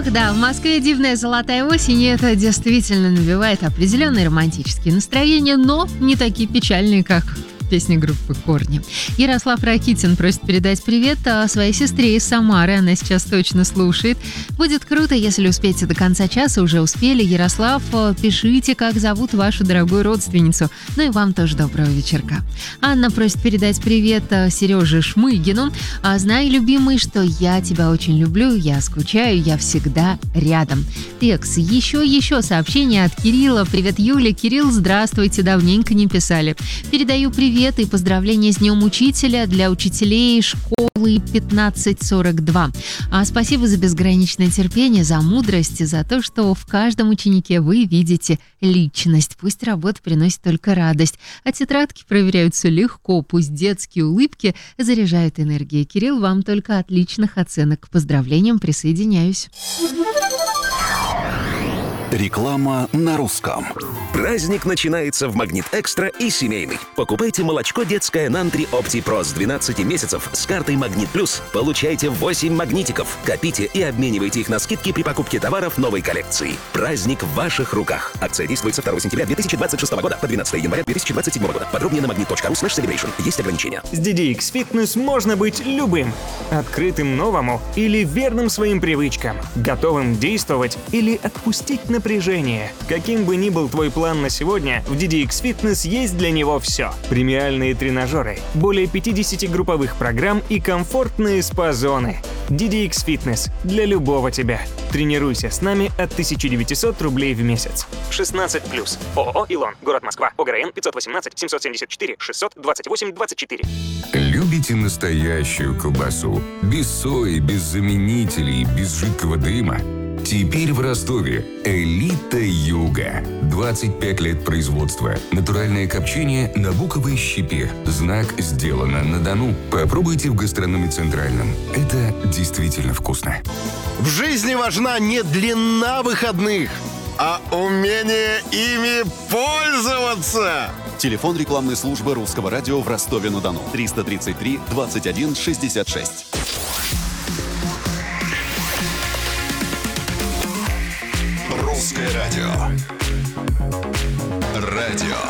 Ох, да, в Москве дивная золотая осень, и это действительно набивает определенные романтические настроения, но не такие печальные, как песни группы «Корни». Ярослав Ракитин просит передать привет своей сестре из Самары. Она сейчас точно слушает. Будет круто, если успеете до конца часа. Уже успели. Ярослав, пишите, как зовут вашу дорогую родственницу. Ну и вам тоже доброго вечерка. Анна просит передать привет Сереже Шмыгину. Знай, любимый, что я тебя очень люблю, я скучаю, я всегда рядом. Текс, еще сообщение от Кирилла. Привет, Юля. Кирилл, здравствуйте, давненько не писали. Передаю привет и поздравления с Днем Учителя для учителей школы 1542. Спасибо за безграничное терпение, за мудрость и за то, что в каждом ученике вы видите личность. Пусть работа приносит только радость, а тетрадки проверяются легко, пусть детские улыбки заряжают энергией. Кирилл, вам только отличных оценок. К поздравлениям присоединяюсь. Реклама на русском. Праздник начинается в Магнит Экстра и семейный. Покупайте молочко детское Нантри Опти Про с 12 месяцев с картой Магнит Плюс. Получайте 8 магнитиков. Копите и обменивайте их на скидки при покупке товаров новой коллекции. Праздник в ваших руках. Акция действует со 2 сентября 2026 года по 12 января 2027 года. Подробнее на magnet.ru/celebration. Есть ограничения. С DDX Fitness можно быть любым. Открытым новому или верным своим привычкам. Готовым действовать или отпустить напряжение. Каким бы ни был твой план на сегодня, в DDX Fitness есть для него все. Премиальные тренажеры, более 50 групповых программ и комфортные спа-зоны. DDX Fitness для любого тебя. Тренируйся с нами от 1900 рублей в месяц. 16+. ООО «Илон». Город Москва. ОГРН 518 774 628 24. Любите настоящую колбасу? Без сои, без заменителей, без жидкого дыма? Теперь в Ростове «Элита Юга». 25 лет производства. Натуральное копчение на буковой щепе. Знак «Сделано на Дону». Попробуйте в гастрономе «Центральном». Это действительно вкусно. В жизни важна не длина выходных, а умение ими пользоваться. Телефон рекламной службы Русского радио в Ростове-на-Дону. 333 21 66. Русское радио. Радио